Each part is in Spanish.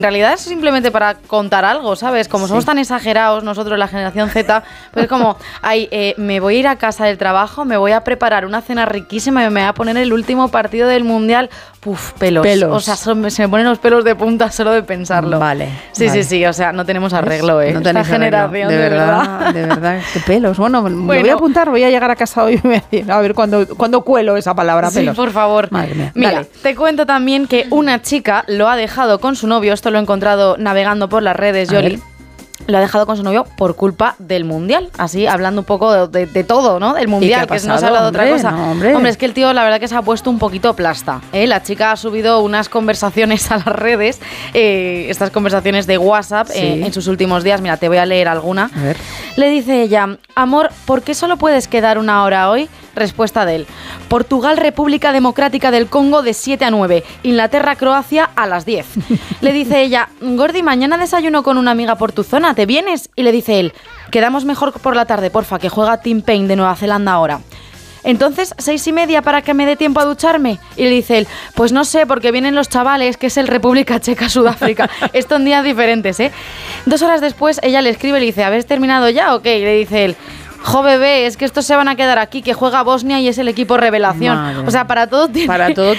En realidad es simplemente para contar algo, ¿sabes? Como somos tan exagerados nosotros, la generación Z, pues es como, me voy a ir a casa del trabajo, me voy a preparar una cena riquísima y me voy a poner el último partido del Mundial. Puf, pelos. O sea, se me ponen los pelos de punta solo de pensarlo. Vale. Sí, o sea, no tenemos arreglo, ¿eh? No tenéis esta generación, de verdad, qué pelos. Bueno, me voy a apuntar, voy a llegar a casa hoy y me voy a decir, a ver cuándo cuelo esa palabra, pelos. Sí, por favor. Madre mía. Mira, Dale. te cuento también que una chica lo ha dejado con su novio, esto lo he encontrado navegando por las redes, Yoli. Lo ha dejado con su novio por culpa del Mundial. Así, hablando un poco de todo, ¿no? Del Mundial, que no se ha hablado de otra cosa. No, hombre, es que el tío, la verdad que se ha puesto un poquito plasta. La chica ha subido unas conversaciones a las redes, estas conversaciones de WhatsApp en sus últimos días. Mira, te voy a leer alguna. A ver. Le dice ella, amor, ¿por qué solo puedes quedar 1 hora hoy? Respuesta de él, Portugal, República Democrática del Congo de 7 a 9, Inglaterra, Croacia a las 10. Le dice ella, Gordi, mañana desayuno con una amiga por tu zona, ¿te vienes? Y le dice él, quedamos mejor por la tarde, porfa, que juega Tim Payne de Nueva Zelanda ahora. Entonces, 6:30 para que me dé tiempo a ducharme. Y le dice él, pues no sé, porque vienen los chavales, que es el República Checa, Sudáfrica. Esto en días diferentes, 2 horas después, ella le escribe y le dice, ¿habéis terminado ya o qué? Y le dice él, jo, bebé, es que estos se van a quedar aquí, que juega Bosnia y es el equipo revelación. Madre. O sea, para todo tiene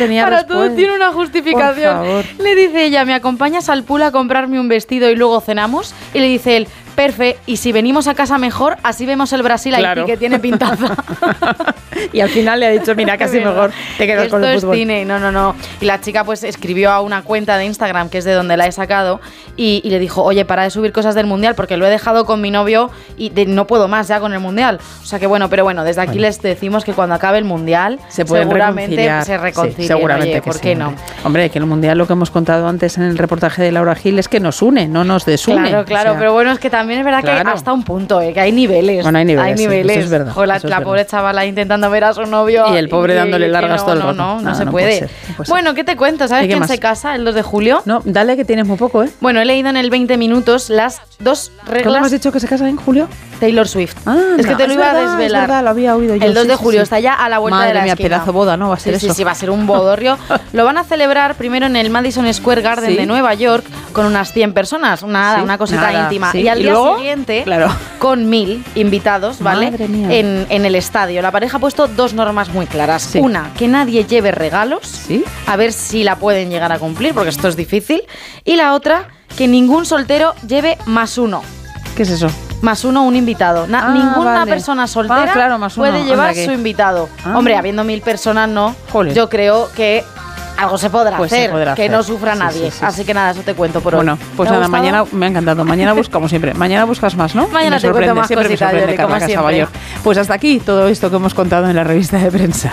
una justificación. Por favor. Le dice ella, ¿me acompañas al pool a comprarme un vestido y luego cenamos? Y le dice él, perfecto, y si venimos a casa mejor, así vemos el Brasil-Haití, que tiene pintaza. Y al final le ha dicho, mira, casi mejor te quedas con el fútbol. Esto es cine, no. Y la chica pues escribió a una cuenta de Instagram, que es de donde la he sacado, y le dijo, oye, para de subir cosas del Mundial, porque lo he dejado con mi novio y no puedo más ya con el Mundial. O sea que bueno, desde aquí les decimos que cuando acabe el Mundial, seguramente se reconcilien. Sí, seguramente. Oye, ¿por qué no? Hombre, que el Mundial, lo que hemos contado antes en el reportaje de Laura Gil, es que nos une, no nos desune. Claro, o sea, pero bueno, es que también es verdad que hay hasta un punto, que hay niveles. Bueno, hay niveles. Eso es verdad. O la pobre chavala intentando ver a su novio. Y el pobre dándole largas todo el rato. No se puede. Bueno, ¿qué te cuento? ¿Sabes quién se casa el 2 de julio? No, dale, que tienes muy poco, Bueno, he leído en el 20 minutos las 2 reglas. ¿Cómo has dicho que se casa en julio? Taylor Swift. Es que te lo iba a desvelar. Es verdad, lo había oído yo. El 2 de julio está ya a la vuelta de la esquina. Pedazo boda, ¿no? Va a ser eso. Sí, va a ser un bodorrio. Lo van a celebrar primero en el Madison Square Garden de Nueva York con unas 100 personas, una cosita íntima. Y al día siguiente, con 1000 invitados, ¿vale? En el estadio. La pareja ha puesto 2 normas muy claras. Una, que nadie lleve regalos. A ver si la pueden llegar a cumplir, porque esto es difícil. Y la otra, que ningún soltero lleve +1. ¿Qué es eso? +1 un invitado. Ninguna persona soltera puede llevar su invitado. Hombre, habiendo 1000 personas, no. Yo creo que algo se podrá hacer, que no sufra nadie. Así que nada, eso te cuento por hoy. Bueno, pues nada, mañana me ha encantado. Mañana buscamos siempre. Mañana buscas más, ¿no? Mañana te cuento más siempre cositas, me sorprende Carla Casabayor. Pues hasta aquí todo esto que hemos contado en la revista de prensa.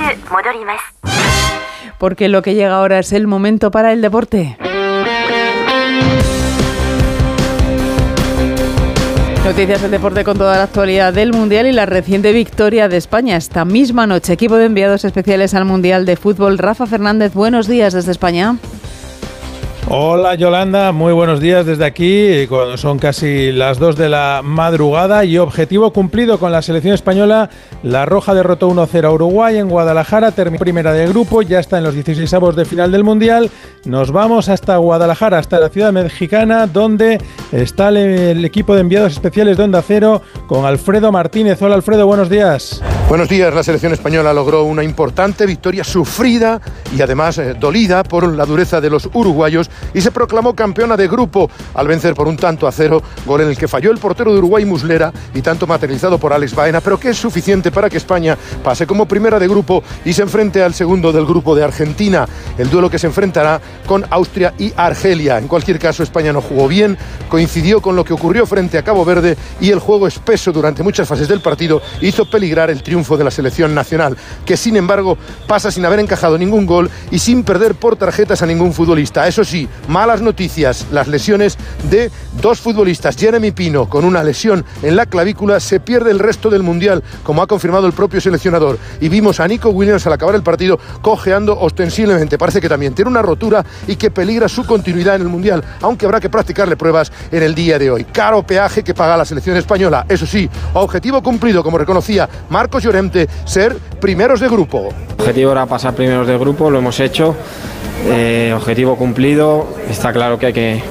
Porque lo que llega ahora es el momento para el deporte. Noticias del deporte con toda la actualidad del Mundial y la reciente victoria de España esta misma noche. Equipo de enviados especiales al Mundial de Fútbol. Rafa Fernández, buenos días desde España. Hola Yolanda, muy buenos días desde aquí, cuando son casi las 2 de la madrugada y objetivo cumplido con la selección española. La Roja derrotó 1-0 a Uruguay en Guadalajara, terminó primera de grupo, ya está en los 16avos de final del Mundial. Nos vamos hasta Guadalajara, hasta la ciudad mexicana, donde está el equipo de enviados especiales de Onda Cero con Alfredo Martínez. Hola Alfredo, buenos días. Buenos días, la selección española logró una importante victoria sufrida y además dolida por la dureza de los uruguayos y se proclamó campeona de grupo al vencer por 1-0, gol en el que falló el portero de Uruguay Muslera y tanto materializado por Alex Baena, pero que es suficiente para que España pase como primera de grupo y se enfrente al segundo del grupo de Argentina, el duelo que se enfrentará con Austria y Argelia. En cualquier caso, España no jugó bien, coincidió con lo que ocurrió frente a Cabo Verde y el juego espeso durante muchas fases del partido hizo peligrar el triunfo de la selección nacional, que sin embargo pasa sin haber encajado ningún gol y sin perder por tarjetas a ningún futbolista. Eso sí, malas noticias, las lesiones de 2 futbolistas. Jeremy Pino, con una lesión en la clavícula, se pierde el resto del Mundial, como ha confirmado el propio seleccionador. Y vimos a Nico Williams al acabar el partido cojeando ostensiblemente. Parece que también tiene una rotura y que peligra su continuidad en el Mundial, aunque habrá que practicarle pruebas en el día de hoy. Caro peaje que paga la selección española. Eso sí, objetivo cumplido, como reconocía Marcos Llorente, ser primeros de grupo. El objetivo era pasar primeros de grupo, lo hemos hecho. Objetivo cumplido, está claro que hay que